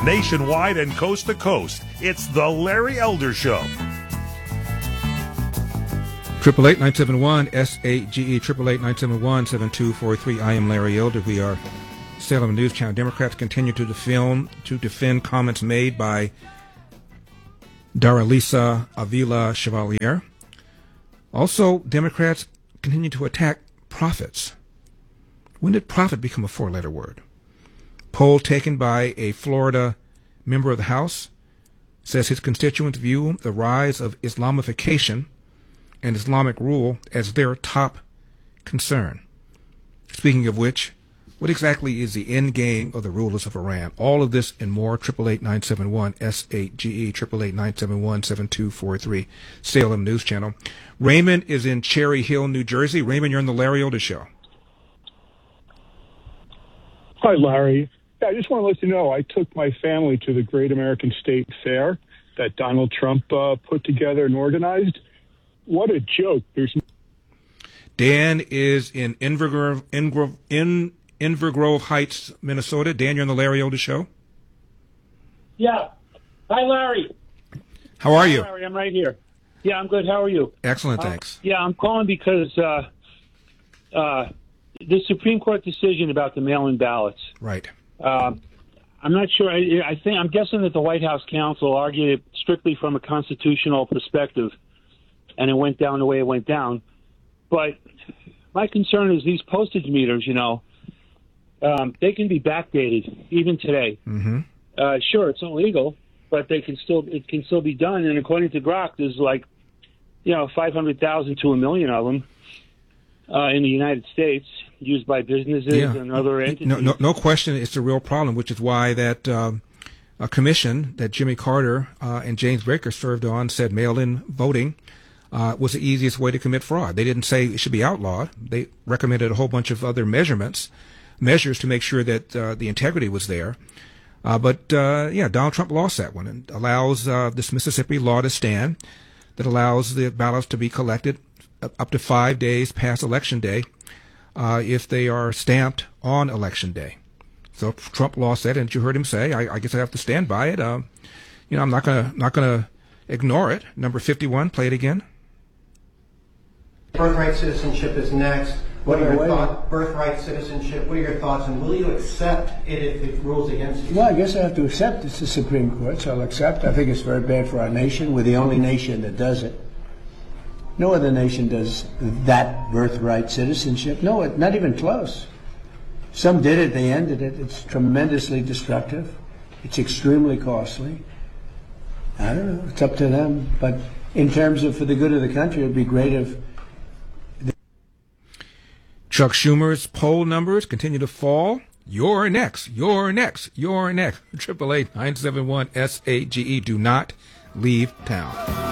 Nationwide and coast to coast, it's The Larry Elder Show. 888-971-SAGE, 888-971-7243. I am Larry Elder. We are Salem News Channel. Democrats continue to defend comments made by Daralisa Avila Chevalier. Also, Democrats continue to attack profits. When did profit become a four-letter word? Poll taken by a Florida member of the House says his constituents view the rise of Islamification and Islamic rule as their top concern. Speaking of which, what exactly is the end game of the rulers of Iran? All of this and more, 888-971-SAGE, 888-971-7243, Salem News Channel. Raymond is in Cherry Hill, New Jersey. Raymond, you're on the Larry Elder Show. Hi, Larry. I just want to let you know I took my family to the Great American State Fair that Donald Trump put together and organized. What a joke. Dan is in Inver Grove Heights, Minnesota. Dan, you're on the Larry Elder Show. Yeah. Hi, Larry. How are you? Hi, Larry, I'm right here. Yeah, I'm good. How are you? Excellent, thanks. Yeah, I'm calling because the Supreme Court decision about the mail-in ballots. Right. I'm not sure. I'm guessing that the White House counsel argued it strictly from a constitutional perspective, and it went down the way it went down. But my concern is these postage meters, they can be backdated even today. Mm-hmm. Sure, it's illegal, but it can still be done. And according to Grok, there's 500,000 to 1 million of them in the United States used by businesses and other entities. No question, it's a real problem, which is why that a commission that Jimmy Carter and James Baker served on said mail-in voting was the easiest way to commit fraud. They didn't say it should be outlawed. They recommended a whole bunch of other measures to make sure that the integrity was there. But Donald Trump lost that one and allows this Mississippi law to stand that allows the ballots to be collected up to 5 days past Election Day if they are stamped on Election Day. So Trump lost that, and you heard him say, I guess I have to stand by it. I'm not gonna ignore it. Number 51, play it again. Birthright citizenship is next. What are your thoughts? Birthright citizenship. What are your thoughts? And will you accept it if it rules against you? Well, I guess I have to accept it's the Supreme Court, so I'll accept. I think it's very bad for our nation. We're the only nation that does it. No other nation does that birthright citizenship. No, not even close. Some did it. They ended it. It's tremendously destructive. It's extremely costly. I don't know. It's up to them. But in terms of for the good of the country, it would be great if Chuck Schumer's poll numbers continue to fall. You're next. 888-971-SAGE. Do not leave town.